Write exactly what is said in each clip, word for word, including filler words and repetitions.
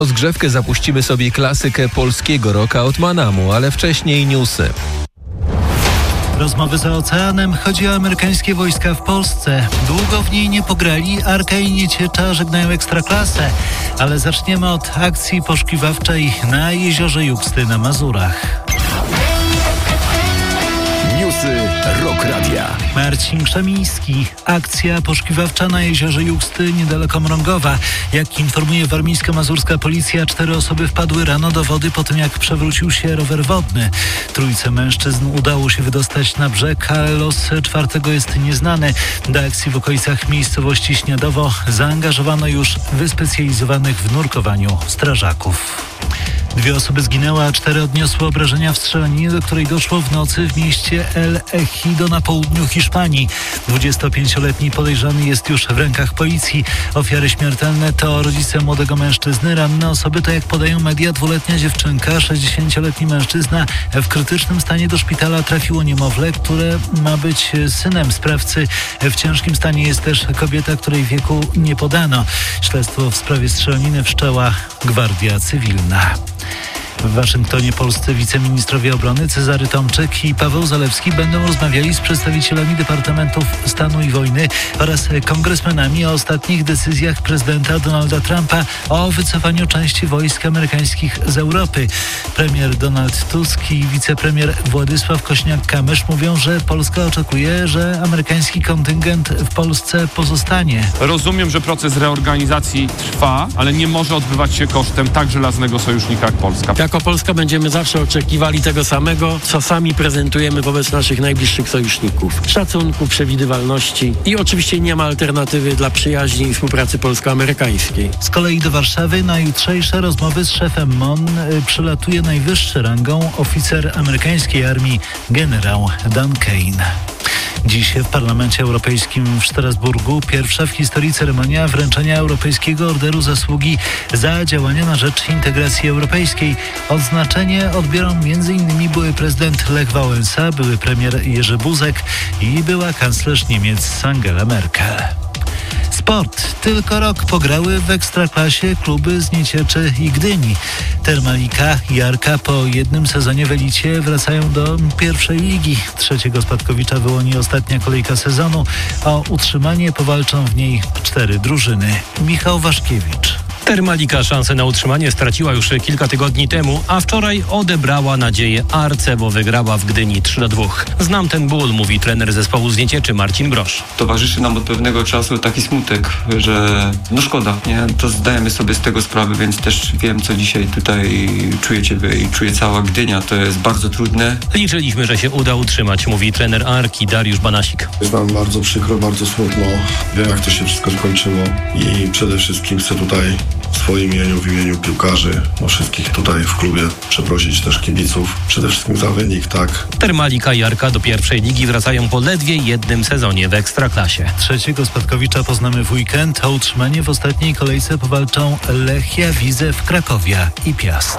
Rozgrzewkę zapuścimy sobie klasykę polskiego rocka od Manamu, ale wcześniej newsy. Rozmowy za oceanem. Chodzi o amerykańskie wojska w Polsce. Długo w niej nie pograli. Arka i Nieciecza żegnają Ekstraklasę. Ale zaczniemy od akcji poszukiwawczej na jeziorze Juksty na Mazurach. Newsy Rock Radia. Marcin Krzemiński. Akcja poszukiwawcza na jeziorze Juksty niedaleko Mrągowa. Jak informuje warmińsko-mazurska policja, cztery osoby wpadły rano do wody po tym, jak przewrócił się rower wodny. Trójce mężczyzn udało się wydostać na brzeg, ale los czwartego jest nieznany. Do akcji w okolicach miejscowości Śniadowo zaangażowano już wyspecjalizowanych w nurkowaniu strażaków. Dwie osoby zginęły, a cztery odniosły obrażenia w strzelaninie, do której doszło w nocy w mieście El Ejido na południu Hiszpanii. dwudziestopięcioletni podejrzany jest już w rękach policji. Ofiary śmiertelne to rodzice młodego mężczyzny. Ranne osoby to, jak podają media, dwuletnia dziewczynka, sześćdziesięcioletni mężczyzna. W krytycznym stanie do szpitala trafiło niemowlę, które ma być synem sprawcy. W ciężkim stanie jest też kobieta, której wieku nie podano. Śledztwo w sprawie strzelaniny wszczęła Gwardia Cywilna. W Waszyngtonie polscy wiceministrowie obrony Cezary Tomczyk i Paweł Zalewski będą rozmawiali z przedstawicielami Departamentów Stanu i Wojny oraz kongresmenami o ostatnich decyzjach prezydenta Donalda Trumpa o wycofaniu części wojsk amerykańskich z Europy. Premier Donald Tusk i wicepremier Władysław Kośniak-Kamysz mówią, że Polska oczekuje, że amerykański kontyngent w Polsce pozostanie. Rozumiem, że proces reorganizacji trwa, ale nie może odbywać się kosztem tak żelaznego sojusznika jak Polska. Jako Polska będziemy zawsze oczekiwali tego samego, co sami prezentujemy wobec naszych najbliższych sojuszników. Szacunku, przewidywalności i oczywiście nie ma alternatywy dla przyjaźni i współpracy polsko-amerykańskiej. Z kolei do Warszawy na jutrzejsze rozmowy z szefem M O N przylatuje najwyższy rangą oficer amerykańskiej armii generał Dan Kane. Dziś w Parlamencie Europejskim w Strasburgu pierwsza w historii ceremonia wręczenia Europejskiego Orderu Zasługi za działania na rzecz integracji europejskiej. Odznaczenie odbiorą m.in. były prezydent Lech Wałęsa, były premier Jerzy Buzek i była kanclerz Niemiec Angela Merkel. Sport. Tylko rok pograły w Ekstraklasie kluby z Niecieczy i Gdyni. Termalika i Arka po jednym sezonie w elicie wracają do pierwszej ligi. Trzeciego spadkowicza wyłoni ostatnia kolejka sezonu. O utrzymanie powalczą w niej cztery drużyny. Michał Waszkiewicz. Termalika szansę na utrzymanie straciła już kilka tygodni temu, a wczoraj odebrała nadzieję Arce, bo wygrała w Gdyni trzy do dwóch. Znam ten ból, mówi trener zespołu z Niecieczy Marcin Brosz. Towarzyszy nam od pewnego czasu taki smutek, że no szkoda, nie? To zdajemy sobie z tego sprawę, więc też wiem, co dzisiaj tutaj czujecie wy i czuje cała Gdynia. To jest bardzo trudne. Liczyliśmy, że się uda utrzymać, mówi trener Arki Dariusz Banasik. Jest nam bardzo przykro, bardzo smutno. Wiem, jak to się wszystko skończyło i przede wszystkim chcę tutaj w swoim imieniu, w imieniu piłkarzy, no wszystkich tutaj w klubie przeprosić też kibiców. Przede wszystkim za wynik, tak. Termalika i Arka do pierwszej ligi wracają po ledwie jednym sezonie w Ekstraklasie. Trzeciego spadkowicza poznamy w weekend. O utrzymanie w ostatniej kolejce powalczą Lechia, Widzew, Krakowia i Piast.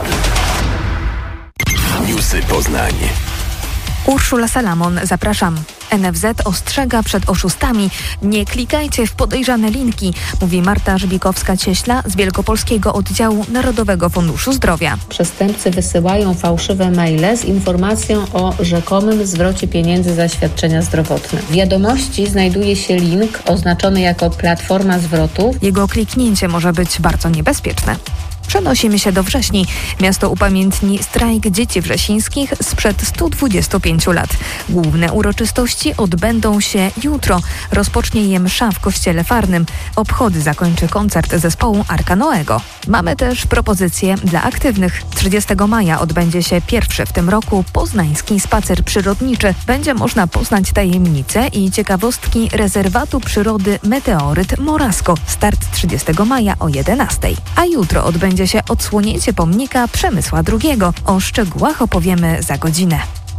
Newsy Poznań. Urszula Salamon, zapraszam. N F Z ostrzega przed oszustami. Nie klikajcie w podejrzane linki, mówi Marta Żbikowska-Cieśla z Wielkopolskiego Oddziału Narodowego Funduszu Zdrowia. Przestępcy wysyłają fałszywe maile z informacją o rzekomym zwrocie pieniędzy za świadczenia zdrowotne. W wiadomości znajduje się link oznaczony jako platforma zwrotów. Jego kliknięcie może być bardzo niebezpieczne. Przenosimy się do Wrześni. Miasto upamiętni strajk dzieci wrzesińskich sprzed stu dwudziestu pięciu lat. Główne uroczystości odbędą się jutro. Rozpocznie je msza w kościele farnym. Obchody zakończy koncert zespołu Arka Noego. Mamy też propozycje dla aktywnych. trzydziestego maja odbędzie się pierwszy w tym roku poznański spacer przyrodniczy. Będzie można poznać tajemnice i ciekawostki rezerwatu przyrody Meteoryt Morasko. Start trzydziestego maja o jedenastej. A jutro odbędzie się odsłonięcie pomnika Przemysła drugiego. O szczegółach opowiemy za godzinę.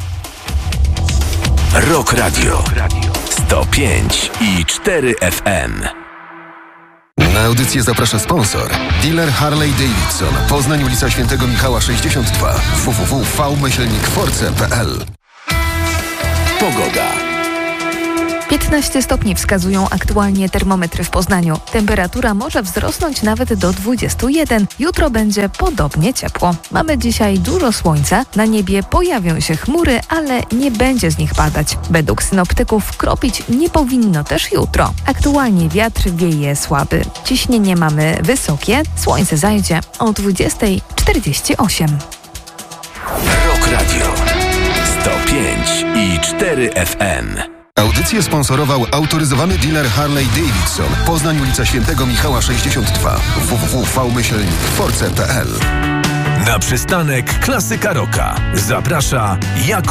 Rock Radio sto pięć i cztery F M. Na audycję zaprasza sponsor. Dealer Harley Davidson. Poznań, ulica Świętego Michała sześćdziesiąt dwa. w w w kropka v myślnik force kropka p l. Pogoda. piętnaście stopni wskazują aktualnie termometry w Poznaniu. Temperatura może wzrosnąć nawet do dwudziestu jeden. Jutro będzie podobnie ciepło. Mamy dzisiaj dużo słońca. Na niebie pojawią się chmury, ale nie będzie z nich padać. Według synoptyków kropić nie powinno też jutro. Aktualnie wiatr wieje słaby. Ciśnienie mamy wysokie. Słońce zajdzie o dwudziesta czterdzieści osiem. Rock Radio sto pięć i cztery F M. Audycję sponsorował autoryzowany dealer Harley Davidson. Poznań, ulica Świętego Michała sześćdziesiąt dwa. w w w kropka myślnik force kropka p l. Na przystanek Klasyka Rocka zaprasza Jakub